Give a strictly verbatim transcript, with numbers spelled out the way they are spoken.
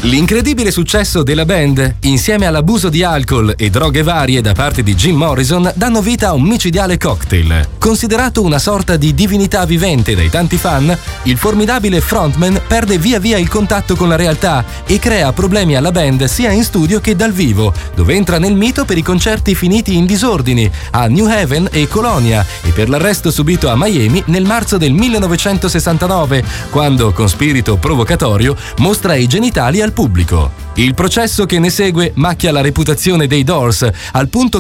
L'incredibile successo della band, insieme all'abuso di alcol e droghe varie da parte di Jim Morrison, danno vita a un micidiale cocktail. Considerato una sorta di divinità vivente dai tanti fan, il formidabile frontman perde via via il contatto con la realtà e crea problemi alla band sia in studio che dal vivo, dove entra nel mito per i concerti finiti in disordini a New Haven e Colonia e per l'arresto subito a Miami nel marzo del millenovecentosessantanove, quando, con spirito provocatorio, mostra i genitali al pubblico. Il processo che ne segue macchia la reputazione dei Doors, al punto